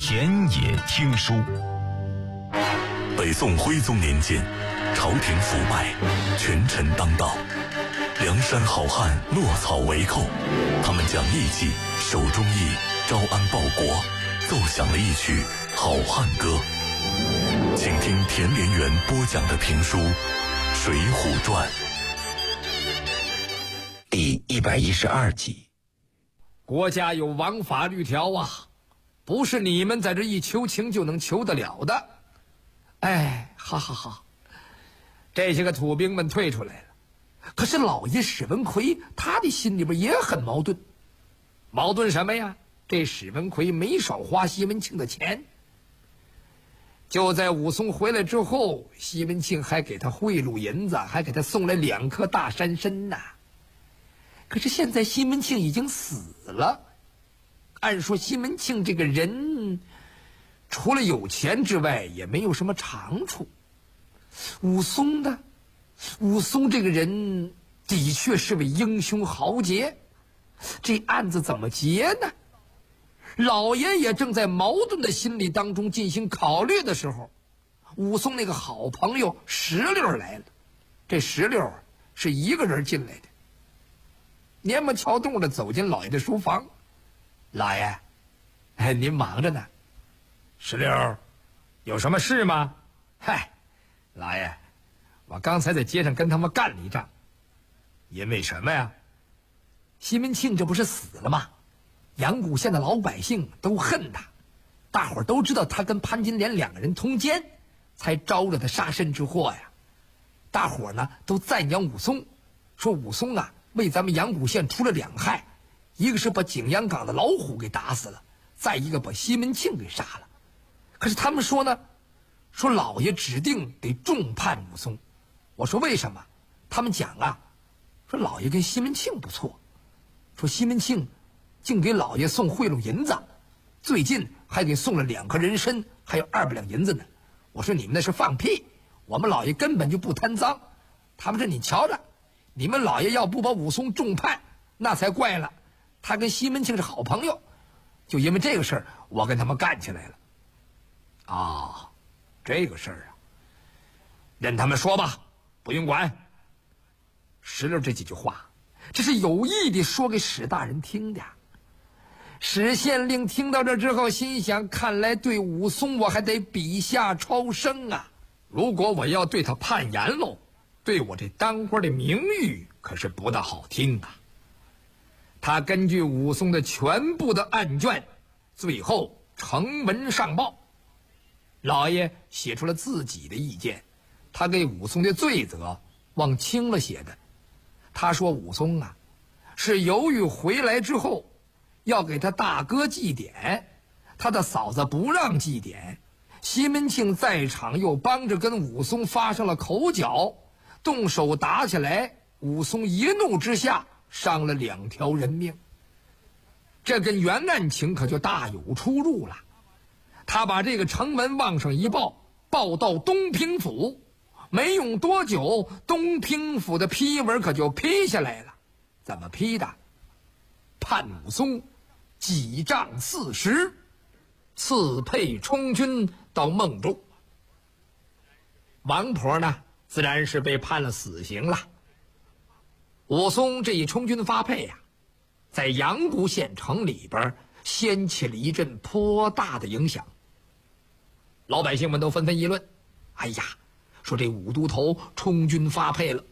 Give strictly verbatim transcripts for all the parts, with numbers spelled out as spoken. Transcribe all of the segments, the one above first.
田野听书。 北宋徽宗年间，朝廷腐败，权臣当道，梁山好汉落草为寇，他们讲义气，守忠义，招安报国，奏响了一曲好汉歌。请听田连元播讲的评书《水浒传》 第一百一十二集。 国家有王法律条啊，不是你们在这一求情就能求得了的。哎，哈哈哈！这些个土兵们退出来了，可是老爷史文奎他的心里边也很矛盾。矛盾什么呀？这史文奎没少花西门庆的钱。就在武松回来之后，西门庆还给他贿赂银子，还给他送来两颗大山参呐。可是现在西门庆已经死了，按说西门庆这个人除了有钱之外也没有什么长处。武松呢？武松这个人的确是位英雄豪杰，这案子怎么结呢？老爷也正在矛盾的心理当中进行考虑的时候，武松那个好朋友石榴来了。这石榴是一个人进来的，蔫么敲动的走进老爷的书房。老爷，哎，您忙着呢。石榴，有什么事吗？嗨，老爷，我刚才在街上跟他们干了一仗。因为什么呀？西门庆这不是死了吗？阳谷县的老百姓都恨他，大伙儿都知道他跟潘金莲两个人通奸，才招惹他杀身之祸呀。大伙儿呢都赞扬武松，说武松啊为咱们阳谷县出了两害，一个是把景阳冈的老虎给打死了，再一个把西门庆给杀了。可是他们说呢，说老爷指定得重判武松。我说为什么？他们讲啊，说老爷跟西门庆不错，说西门庆竟给老爷送贿赂银子，最近还给送了两颗人参，还有二百两银子呢。我说你们那是放屁，我们老爷根本就不贪赃。他们说你瞧着，你们老爷要不把武松重判，那才怪了。他跟西门庆是好朋友，就因为这个事儿，我跟他们干起来了。啊，这个事儿啊，任他们说吧，不用管。石榴这几句话，这是有意的说给史大人听的。史县令听到这之后心想，看来对武松我还得笔下超生啊，如果我要对他判严喽，对我这当官的名誉可是不大好听啊。他根据武松的全部的案卷，最后呈文上报。老爷写出了自己的意见，他给武松的罪责往轻了写的。他说武松啊是由于回来之后要给他大哥祭典，他的嫂子不让祭典，西门庆在场又帮着跟武松发生了口角，动手打起来，武松一怒之下伤了两条人命。这跟原案情可就大有出入了。他把这个城门往上一报，报到东平府，没用多久，东平府的批文可就批下来了。怎么批的？判武松几杖四十，赐配充军到孟州。王婆呢，自然是被判了死刑了。武松这一充军发配呀、啊，在阳谷县城里边掀起了一阵颇大的影响。老百姓们都纷纷议论，哎呀，说这武都头充军发配了，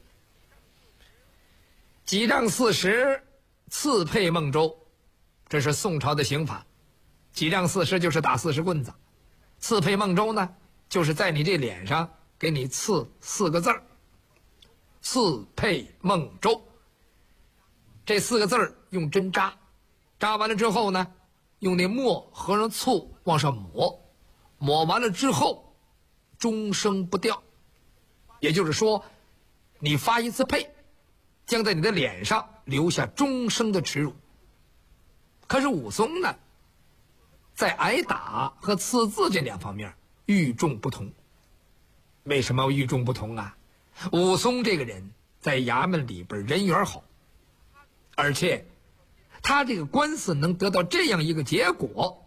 几杖四十，赐配孟州，这是宋朝的刑法。几杖四十就是打四十棍子，赐配孟州呢，就是在你这脸上给你刺四个字儿，赐配孟州。这四个字儿用针扎，扎完了之后呢，用那墨和上醋往上抹，抹完了之后终生不掉。也就是说，你发一次配，将在你的脸上留下终生的耻辱。可是武松呢，在挨打和刺字这两方面与众不同。为什么与众不同啊？武松这个人在衙门里边人缘好，而且他这个官司能得到这样一个结果，